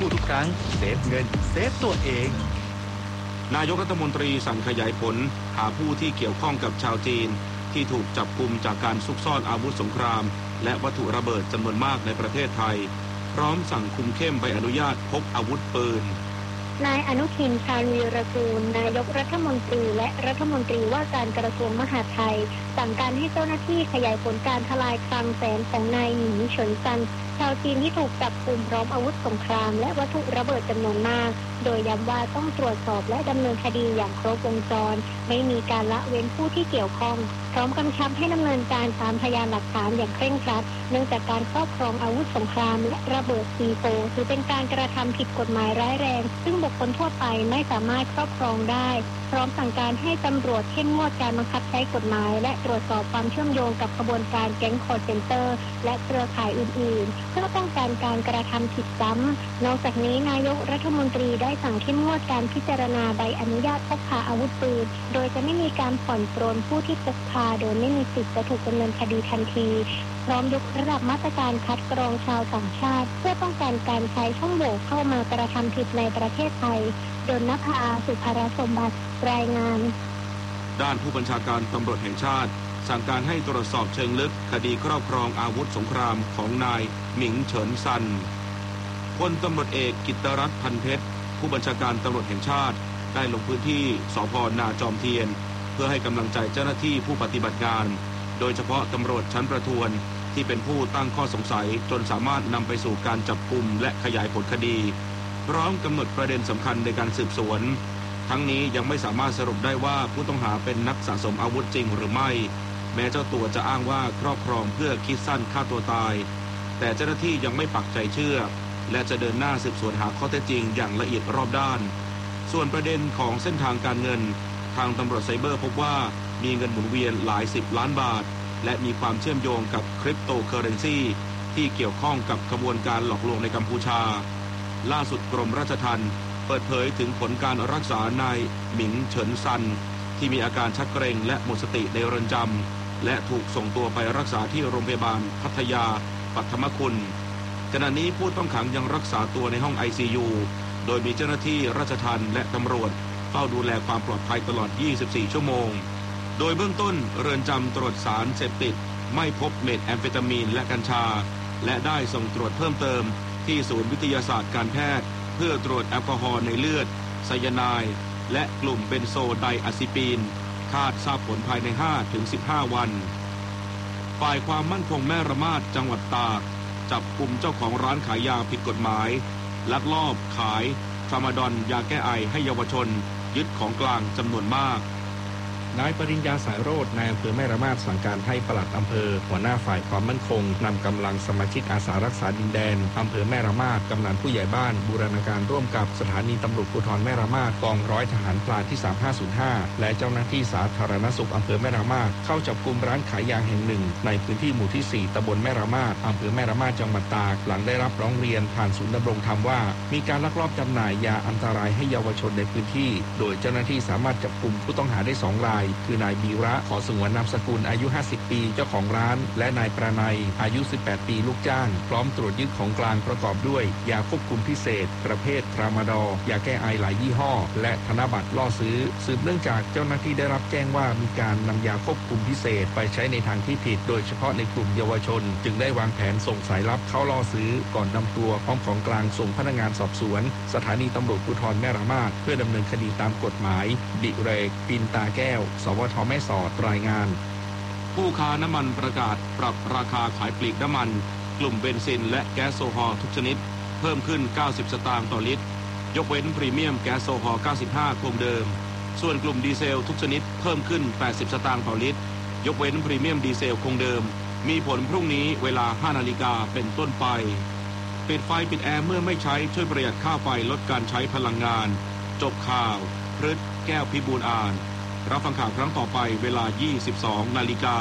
กู้ทุกครั้งเซฟเงินเซฟตัวเองนายกรัฐมนตรีสั่งขยายผลหาผู้ที่เกี่ยวข้องกับชาวจีนที่ถูกจับกุมจากการซุกซ่อนอาวุธสงครามและวัตถุระเบิดจำนวนมากในประเทศไทยพร้อมสั่งคุมเข้มใบอนุญาตพกอาวุธปืนนายอนุทิน ชาญวีรกูลนายกรัฐมนตรีและรัฐมนตรีว่าการกระทรวงมหาดไทยสั่งการให้เจ้าหน้าที่ขยายผลการทลายคลังแสนของนายหนิงเฉินซันชาวจีนที่ถูกจับกุมพร้อมอาวุธสงครามและวัตถุระเบิดจำนวนมากโดยย้ำว่าต้องตรวจสอบและดำเนินคดีอย่างครบวงจรไม่มีการละเว้นผู้ที่เกี่ยวข้องพร้อมกำชับให้ดำเนินการตามพยานหลักฐานอย่างเคร่งครัดเนื่องจากการครอบครองอาวุธสงครามและระเบิด C4 ถือเป็นการกระทำผิดกฎหมายร้ายแรงซึ่งบุคคลทั่วไปไม่สามารถครอบครองได้พร้อมสั่งการให้ตำรวจเข้มงวดการบังคับใช้กฎหมายและตรวจสอบความเชื่อมโยงกับขบวนการแก๊งคอร์เซ็นเตอร์และเครือข่ายอื่นๆเพื่อป้องกันการกระทำผิดซ้ำนอกจากนี้นายกรัฐมนตรีได้สั่งเข้มงวดการพิจารณาใบอนุญาตพกพาอาวุธปืนโดยจะไม่มีการผ่อนปรนผู้ที่พกพาโดยไม่มีสิทธิ์จะถูกดำเนินคดีทันทีพร้อมยกระดับมาตรการคัดกรองชาวต่างชาติเพื่อป้องกันการใช้ช่องโหว่เข้ามากระทำผิดในประเทศไทยดลนภา สุภรสมบัติรายงานด้านผู้บัญชาการตำรวจแห่งชาติสั่งการให้ตรวจสอบเชิงลึกคดีครอบครองอาวุธสงครามของนายหมิงเฉินซันพลตำรวจเอกกิตติรัตน์พันเพชรผู้บัญชาการตำรวจแห่งชาติได้ลงพื้นที่สภ.นาจอมเทียนเพื่อให้กำลังใจเจ้าหน้าที่ผู้ปฏิบัติงานโดยเฉพาะตำรวจชั้นประทวนที่เป็นผู้ตั้งข้อสงสัยจนสามารถนำไปสู่การจับกุมและขยายผลคดีพร้อมกำหนดประเด็นสำคัญในการสืบสวนทั้งนี้ยังไม่สามารถสรุปได้ว่าผู้ต้องหาเป็นนักสะสมอาวุธจริงหรือไม่แม้เจ้าตัวจะอ้างว่าครอบครองเพื่อคิดสั้นฆ่าตัวตายแต่เจ้าหน้าที่ยังไม่ปักใจเชื่อและจะเดินหน้าสืบสวนหาข้อเท็จจริงอย่างละเอียดรอบด้านส่วนประเด็นของเส้นทางการเงินทางตำรวจไซเบอร์พบว่ามีเงินหมุนเวียนหลาย10 ล้านบาทและมีความเชื่อมโยงกับคริปโตเคอเรนซีที่เกี่ยวข้องกับขบวนการหลอกลวงในกัมพูชาล่าสุดกรมราชทัณฑ์เปิดเผยถึงผลการรักษานายหมิงเฉินซันที่มีอาการชักเกร็งและหมดสติในเรือนจำและถูกส่งตัวไปรักษาที่โรงพยาบาลพัทยาปัทมคุณขณะนี้ผู้ต้องขังยังรักษาตัวในห้อง ICU โดยมีเจ้าหน้าที่ราชทัณฑ์และตำรวจเฝ้าดูแลความปลอดภัยตลอด24 ชั่วโมงโดยเบื้องต้นเรือนจำตรวจสารเสพติดไม่พบเมทแอมเฟตามีนและกัญชาและได้ส่งตรวจเพิ่มเติมที่ศูนย์วิทยาศาสตร์การแพทย์เพื่อตรวจแอลกอฮอล์ในเลือดไซยาไนด์และกลุ่มเบนโซไดอะซิปีนคาดทราบผลภายใน 5-15 วันฝ่ายความมั่นคงแม่ระมาดจังหวัดตากจับกุมเจ้าของร้านขายยาผิดกฎหมายลักลอบขายทรามาดอนยาแก้ไอให้เยาวชนยึดของกลางจำนวนมากนายปริญญาสายโรจน์นายอำเภอแม่ระมาดสั่งการให้ปลัดอำเภอหัวหน้าฝ่ายความมั่นคงนำกำลังสมาชิกอาสารักษาดินแดนอำเภอแม่ระมาดกำนันผู้ใหญ่บ้านบูรณาการร่วมกับสถานีตำรวจภูธรแม่ระมาดกองร้อยทหารพลานที่3505และเจ้าหน้าที่สาธารณสุขอำเภอแม่ระมาดเข้าจับกุมร้านขายยาแห่งหนึ่งในพื้นที่หมู่ที่4ตำบลแม่ระมาดอำเภอแม่ระมาดจังหวัดตากหลังได้รับร้องเรียนผ่านศูนย์ดำรงธรรมว่ามีการลักลอบจำหน่ายยาอันตรายให้เยาวชนในพื้นที่โดยเจ้าหน้าที่สามารถจับกุมผู้ต้องหาได้2 รายคือนายบีขอสงวนนามสกุลอายุ50 ปีเจ้าของร้านและนายประนัยอายุ18 ปีลูกจ้างพร้อมตรวจยึดของกลางประกอบด้วยยาควบคุมพิเศษประเภททรามาดอร์ยาแก้ไอหลายยี่ห้อและธนบัตรล่อซื้อสืบเนื่องจากเจ้าหน้าที่ได้รับแจ้งว่ามีการนำยาควบคุมพิเศษไปใช้ในทางที่ผิดโดยเฉพาะในกลุ่มเยาวชนจึงได้วางแผนส่งสายลับเข้าล่อซื้อก่อนนำตัวพร้อมของกลางส่งพนักงานสอบสวนสถานีตำรวจภูธรแม่ระมาดเพื่อดำเนินคดีตามกฎหมายดิเรกปินตาแก้วสวทแม่สอดรายงานผู้ค้าน้ำมันประกาศปรับราคาขายปลีกน้ำมันกลุ่มเบนซินและแก๊สโซฮอล์ทุกชนิดเพิ่มขึ้น90 สตางค์ต่อลิตรยกเว้นพรีเมียมแก๊สโซฮอล์95คงเดิมส่วนกลุ่มดีเซลทุกชนิดเพิ่มขึ้น80 สตางค์ต่อลิตรยกเว้นพรีเมียมดีเซลคงเดิมมีผลพรุ่งนี้เวลา 5 นาฬิกาเป็นต้นไปปิดไฟปิดแอร์เมื่อไม่ใช้ช่วยประหยัดค่าไฟลดการใช้พลังงานจบข่าวพฤษแก้วพิบูลอ่านรับฟังข่าวครั้งต่อไปเวลา 22 นาฬิกา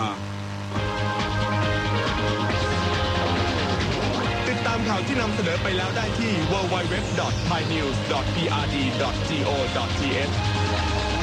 ติดตามข่าวที่นำเสนอไปแล้วได้ที่ www.thainews.prd.go.th